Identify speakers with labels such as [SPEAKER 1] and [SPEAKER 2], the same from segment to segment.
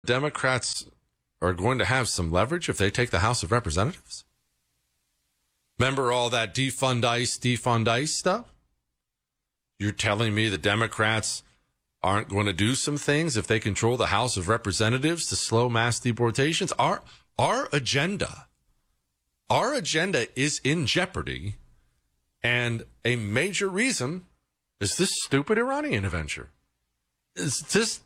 [SPEAKER 1] Democrats are going to have some leverage if they take the House of Representatives? Remember all that defund ICE stuff? You're telling me the Democrats aren't going to do some things if they control the House of Representatives to slow mass deportations? Our agenda is in jeopardy, and a major reason is this stupid Iranian adventure. Let's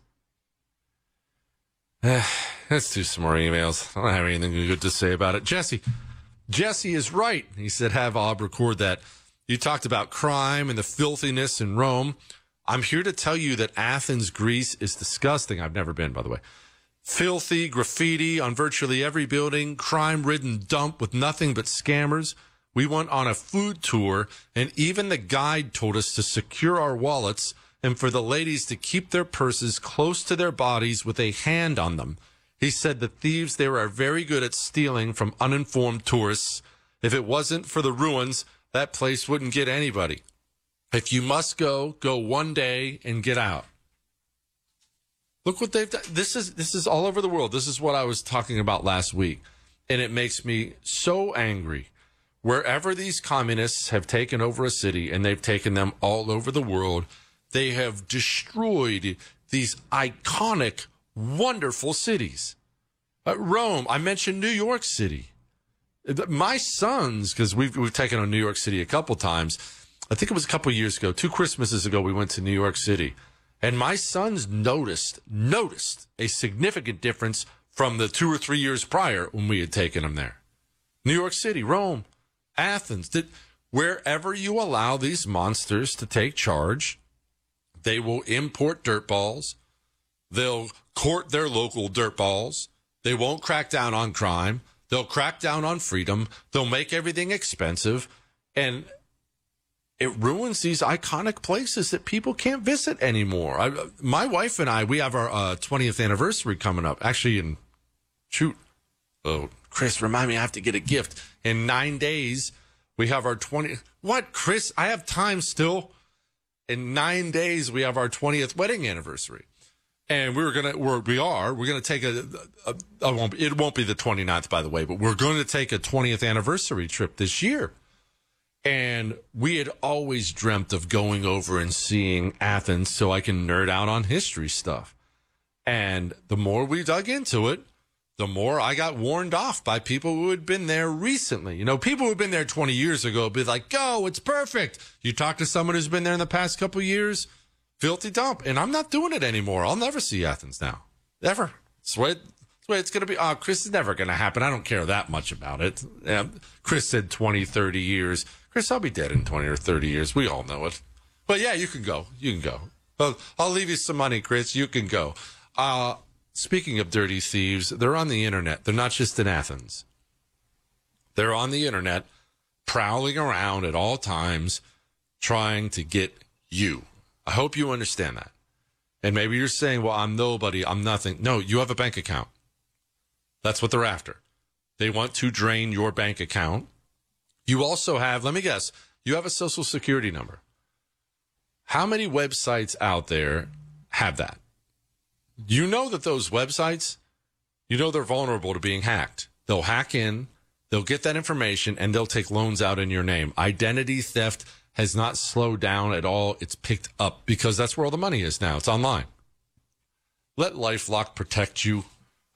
[SPEAKER 1] do some more emails. I don't have anything good to say about it. Jesse is right. He said, have Ob record that. You talked about crime and the filthiness in Rome. I'm here to tell you that Athens, Greece is disgusting. I've never been, by the way. Filthy, graffiti on virtually every building, crime-ridden dump with nothing but scammers. We went on a food tour, and even the guide told us to secure our wallets and for the ladies to keep their purses close to their bodies with a hand on them. He said the thieves there are very good at stealing from uninformed tourists. If it wasn't for the ruins, that place wouldn't get anybody. If you must go one day and get out. Look what they've done. This is all over the world. This is what I was talking about last week. And it makes me so angry. Wherever these communists have taken over a city, and they've taken them all over the world, they have destroyed these iconic, wonderful cities. Rome, I mentioned New York City. My sons, because we've taken on New York City a couple times. I think it was a couple years ago, 2 Christmases ago, we went to New York City. And my sons noticed a significant difference from the 2 or 3 years prior when we had taken them there. New York City, Rome, Athens. Wherever you allow these monsters to take charge, they will import dirt balls. They'll court their local dirt balls. They won't crack down on crime. They'll crack down on freedom. They'll make everything expensive. And it ruins these iconic places that people can't visit anymore. My wife and I, we have our 20th anniversary coming up. Actually, Chris, remind me I have to get a gift. In 9 days, we have our 20th. What, Chris? I have time still. In 9 days, we have our 20th wedding anniversary. And we're going to take it won't be the 29th, by the way, but we're going to take a 20th anniversary trip this year. And we had always dreamt of going over and seeing Athens so I can nerd out on history stuff. And the more we dug into it, the more I got warned off by people who had been there recently. You know, people who had been there 20 years ago would be like, go, it's perfect. You talk to someone who's been there in the past couple of years, filthy dump. And I'm not doing it anymore. I'll never see Athens now. Ever. It's the way it's going to be. Oh, Chris, is never going to happen. I don't care that much about it. Chris said 20, 30 years. Chris, I'll be dead in 20 or 30 years. We all know it. But yeah, you can go. You can go. Well, I'll leave you some money, Chris. You can go. Speaking of dirty thieves, they're on the internet. They're not just in Athens. They're on the internet, prowling around at all times, trying to get you. I hope you understand that. And maybe you're saying, well, I'm nobody, I'm nothing. No, you have a bank account. That's what they're after. They want to drain your bank account. You also have, let me guess, you have a social security number. How many websites out there have that? You know that those websites, you know they're vulnerable to being hacked. They'll hack in, they'll get that information, and they'll take loans out in your name. Identity theft has not slowed down at all. It's picked up because that's where all the money is now. It's online. Let LifeLock protect you.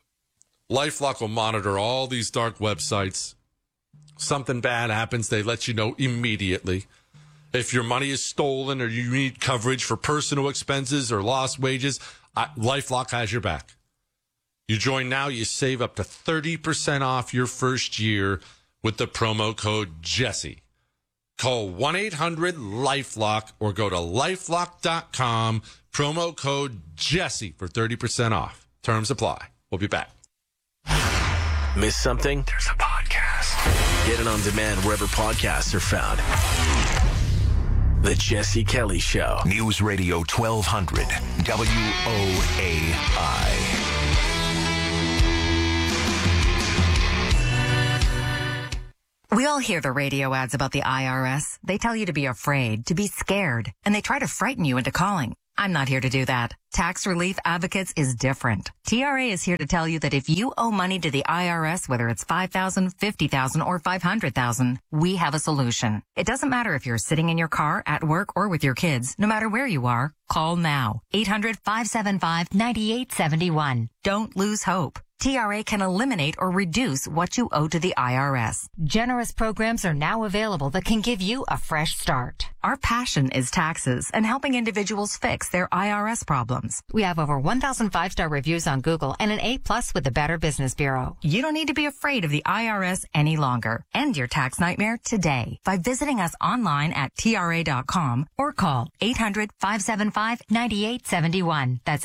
[SPEAKER 1] LifeLock will monitor all these dark websites. Something bad happens, they let you know immediately. If your money is stolen or you need coverage for personal expenses or lost wages, LifeLock has your back. You join now, you save up to 30% off your first year with the promo code Jesse. Call 1-800-LifeLock or go to lifelock.com, promo code Jesse for 30% off. Terms apply. We'll be back.
[SPEAKER 2] Miss something? There's a podcast. Get it on demand wherever podcasts are found. The Jesse Kelly Show.
[SPEAKER 3] News Radio 1200 WOAI.
[SPEAKER 4] We all hear the radio ads about the IRS. They tell you to be afraid, to be scared, and they try to frighten you into calling. I'm not here to do that. Tax Relief Advocates is different. TRA is here to tell you that if you owe money to the IRS, whether it's $5,000, $50,000, or $500,000, we have a solution. It doesn't matter if you're sitting in your car, at work, or with your kids. No matter where you are, call now. 800-575-9871. Don't lose hope. TRA can eliminate or reduce what you owe to the IRS. Generous programs are now available that can give you a fresh start. Our passion is taxes and helping individuals fix their IRS problems. We have over 1,000 5-star reviews on Google and an A+ with the Better Business Bureau. You don't need to be afraid of the IRS any longer. End your tax nightmare today by visiting us online at TRA.com or call 800-575-9871. That's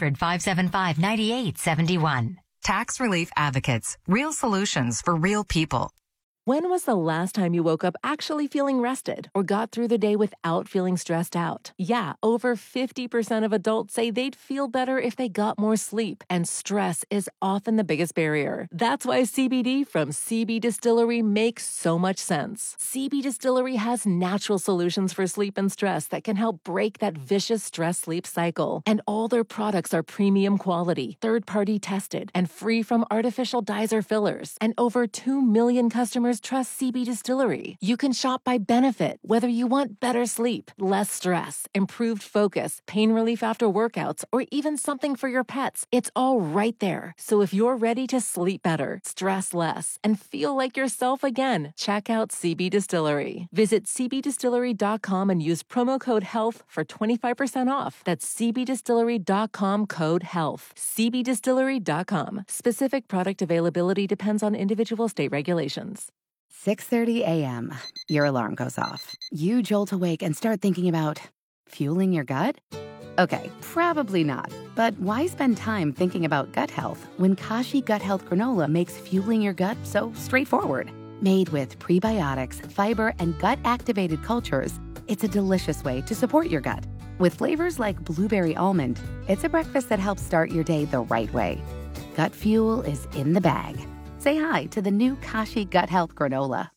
[SPEAKER 4] 800-575-9871. Tax Relief Advocates. Real solutions for real people.
[SPEAKER 5] When was the last time you woke up actually feeling rested or got through the day without feeling stressed out? Yeah, over 50% of adults say they'd feel better if they got more sleep, and stress is often the biggest barrier. That's why CBD from CB Distillery makes so much sense. CB Distillery has natural solutions for sleep and stress that can help break that vicious stress-sleep cycle. And all their products are premium quality, third-party tested, and free from artificial dyes or fillers. And over 2 million customers trust CB Distillery. You can shop by benefit, whether you want better sleep, less stress, improved focus, pain relief after workouts, or even something for your pets. It's all right there. So if you're ready to sleep better, stress less, and feel like yourself again, check out CB Distillery. Visit cbdistillery.com and use promo code HEALTH for 25% off. That's cbdistillery.com, code HEALTH. cbdistillery.com. Specific product availability depends on individual state regulations.
[SPEAKER 6] 6:30 a.m. Your alarm goes off. You jolt awake and start thinking about fueling your gut? Okay, probably not. But why spend time thinking about gut health when Kashi Gut Health Granola makes fueling your gut so straightforward? Made with prebiotics, fiber, and gut-activated cultures, it's a delicious way to support your gut. With flavors like blueberry almond, it's a breakfast that helps start your day the right way. Gut fuel is in the bag. Say hi to the new Kashi Gut Health Granola.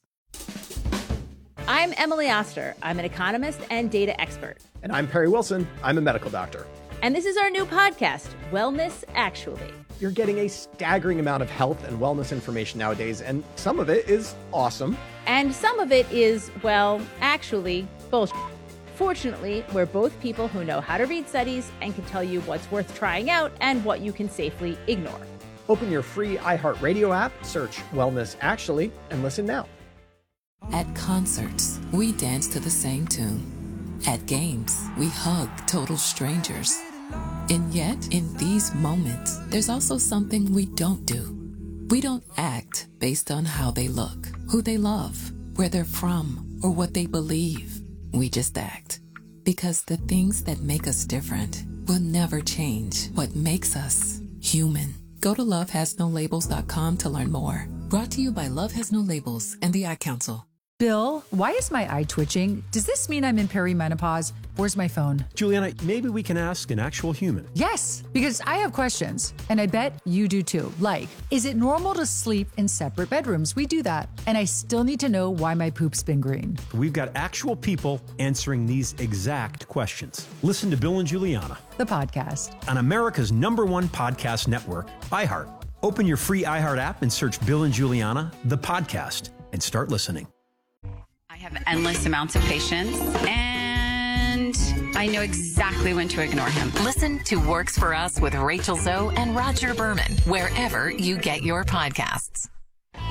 [SPEAKER 7] I'm Emily Oster. I'm an economist and data expert.
[SPEAKER 8] And I'm Perry Wilson. I'm a medical doctor.
[SPEAKER 7] And this is our new podcast, Wellness Actually.
[SPEAKER 8] You're getting a staggering amount of health and wellness information nowadays, and some of it is awesome.
[SPEAKER 7] And some of it is, well, actually, bullshit. Fortunately, we're both people who know how to read studies and can tell you what's worth trying out and what you can safely ignore.
[SPEAKER 8] Open your free iHeartRadio app, search Wellness Actually, and listen now.
[SPEAKER 9] At concerts, we dance to the same tune. At games, we hug total strangers. And yet, in these moments, there's also something we don't do. We don't act based on how they look, who they love, where they're from, or what they believe. We just act. Because the things that make us different will never change what makes us human. Go to lovehasnolabels.com to learn more. Brought to you by Love Has No Labels and the Ad Council.
[SPEAKER 10] Bill, why is my eye twitching? Does this mean I'm in perimenopause? Where's my phone?
[SPEAKER 11] Juliana, maybe we can ask an actual human.
[SPEAKER 10] Yes, because I have questions, and I bet you do too. Like, is it normal to sleep in separate bedrooms? We do that. And I still need to know why my poop's been green.
[SPEAKER 11] We've got actual people answering these exact questions. Listen to Bill and Juliana,
[SPEAKER 10] the podcast,
[SPEAKER 11] on America's #1 podcast network, iHeart. Open your free iHeart app and search Bill and Juliana, the podcast, and start listening.
[SPEAKER 12] I have endless amounts of patience, and I know exactly when to ignore him.
[SPEAKER 4] Listen to Works for Us with Rachel Zoe and Roger Berman, wherever you get your podcasts.